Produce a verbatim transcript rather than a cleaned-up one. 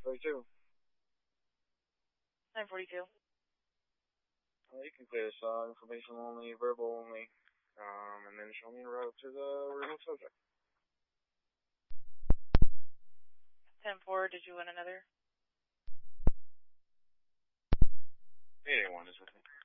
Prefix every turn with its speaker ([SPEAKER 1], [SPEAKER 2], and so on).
[SPEAKER 1] forty-two.
[SPEAKER 2] nine forty-two.
[SPEAKER 1] Well, you can play this uh, information only, verbal only, um, and then show me a route to the remote subject.
[SPEAKER 2] ten four, did you want another?
[SPEAKER 1] eight eight one is with me.